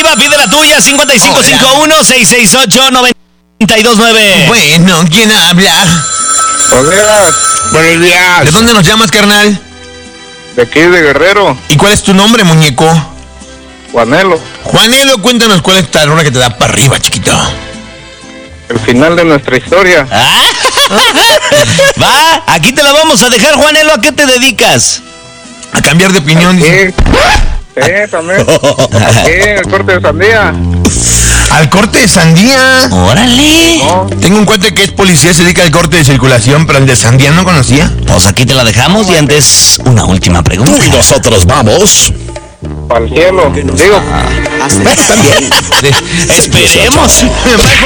arriba, pide la tuya, 5551-668-929. Bueno, ¿quién habla? Hola, buenos días. ¿De dónde nos llamas, carnal? De aquí de Guerrero, ¿Y cuál es tu nombre, muñeco? Juanelo. Juanelo, cuéntanos cuál es la rola que te da para arriba, chiquito. El final de nuestra historia. Va, aquí te la vamos a dejar, Juanelo. ¿A qué te dedicas? A cambiar de opinión. Sí, también. Aquí en el corte de sandía. Al corte de sandía. Órale. No, Tengo un cuate que es policía, se dedica al corte de circulación, pero el de sandía no conocía. Pues aquí te la dejamos y antes una última pregunta. Tú y nosotros vamos. para el cielo. Digo, También. Esperemos. Bye,